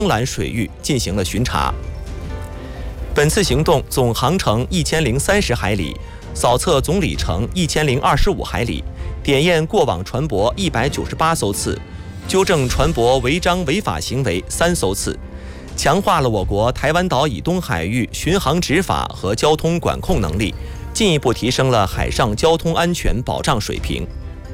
兰水域进行了巡查。本次行动总航程1030海里，扫测总里程1025海里，点验过往船舶198艘次，纠正船舶违章违法行为3艘次，强化了我国台湾岛以东海域巡航执法和交通管控能力，进一步提升了海上交通安全保障水平。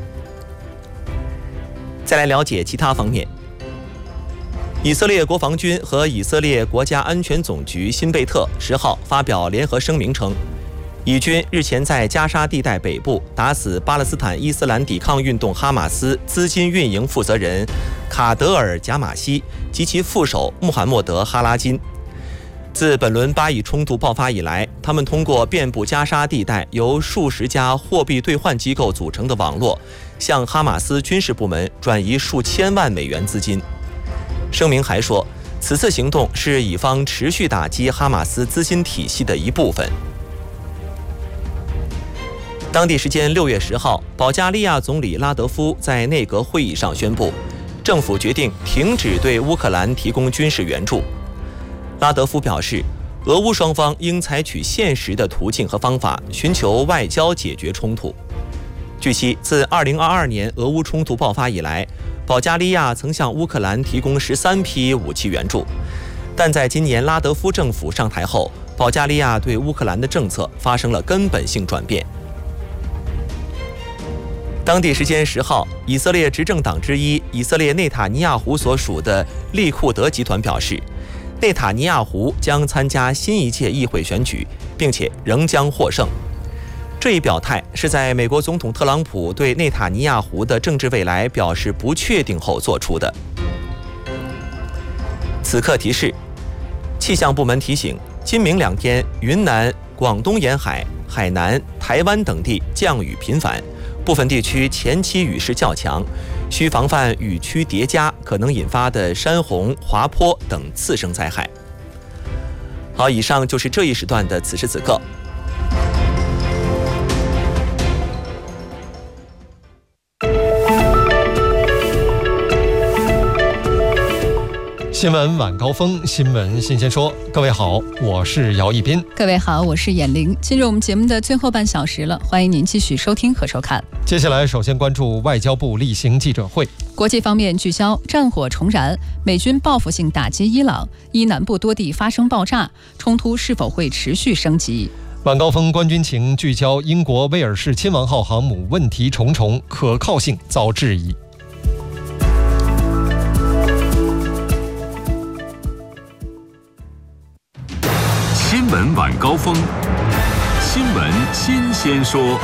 再来了解其他方面。以色列国防军和以色列国家安全总局辛贝特10号发表联合声明称，以军日前在加沙地带北部打死巴勒斯坦伊斯兰抵抗运动哈马斯资金运营负责人卡德尔·贾马西及其副手穆罕默德·哈拉金。自本轮巴以冲突爆发以来，他们通过遍布加沙地带由数十家货币兑换机构组成的网络，向哈马斯军事部门转移数千万美元资金。声明还说，此次行动是以方持续打击哈马斯资金体系的一部分。当地时间6月10号，保加利亚总理拉德夫在内阁会议上宣布，政府决定停止对乌克兰提供军事援助。拉德夫表示，俄乌双方应采取现实的途径和方法，寻求外交解决冲突。据悉，自2022年俄乌冲突爆发以来，保加利亚曾向乌克兰提供13批武器援助，但在今年拉德夫政府上台后，保加利亚对乌克兰的政策发生了根本性转变。当地时间10号，以色列执政党之一以色列内塔尼亚胡所属的利库德集团表示，内塔尼亚胡将参加新一届议会选举，并且仍将获胜。这一表态是在美国总统特朗普对内塔尼亚胡的政治未来表示不确定后做出的。此刻提示：气象部门提醒，今明2天，云南、广东沿海、海南、台湾等地降雨频繁，部分地区前期雨势较强，需防范雨区叠加可能引发的山洪、滑坡等次生灾害。好，以上就是这一时段的此时此刻。 新闻晚高峰，新闻新鲜说。各位好，我是姚一斌。 各位好，我是闫玲。进入我们节目的最后半小时了，欢迎您继续收听和收看。 接下来首先关注外交部例行记者会。 国际方面聚焦战火重燃，美军报复性打击伊朗，伊南部多地发生爆炸，冲突是否会持续升级？ 晚高峰观军情聚焦英国威尔士亲王号航母问题重重，可靠性遭质疑。 新闻晚高峰，新闻新鲜说。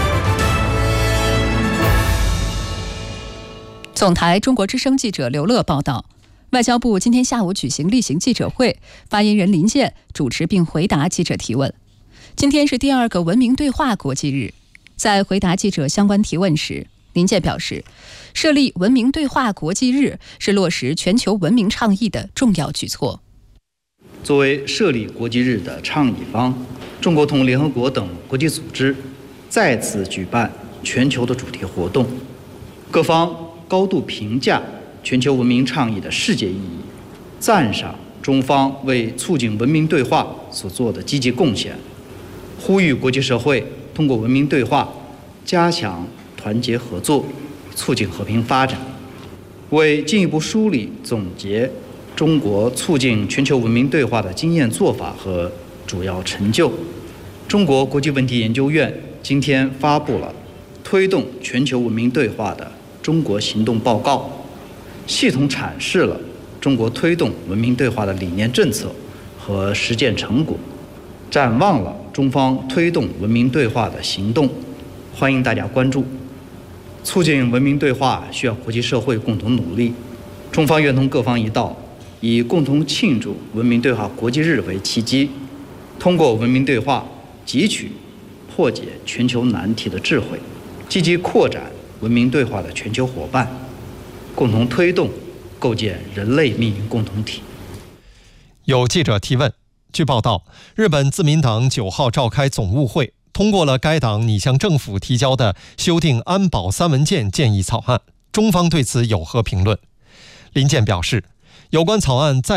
总台中国之声记者刘乐报道，外交部今天下午举行例行记者会，发言人林健主持并回答记者提问。今天是第2个文明对话国际日，在回答记者相关提问时，林健表示，设立文明对话国际日是落实全球文明倡议的重要举措。 作为设立国际日的倡议方，中国同联合国等国际组织再次举办全球的主题活动，各方高度评价全球文明倡议的世界意义，赞赏中方为促进文明对话所做的积极贡献，呼吁国际社会通过文明对话加强团结合作，促进和平发展。为进一步梳理总结中国促进全球文明对话的经验做法和主要成就，中国国际问题研究院今天发布了推动全球文明对话的中国行动报告，系统阐释了中国推动文明对话的理念政策和实践成果，展望了中方推动文明对话的行动，欢迎大家关注。促进文明对话需要国际社会共同努力，中方愿同各方一道，以共同庆祝文明对话国际日为契机，通过文明对话汲取破解全球难题的智慧，积极扩展文明对话的全球伙伴，共同推动构建人类命运共同体。 有记者提问，据报道，日本自民党9号召开总务会，通过了该党拟向政府提交的修订安保3文件建议草案，中方对此有何评论？林健表示，有关草案再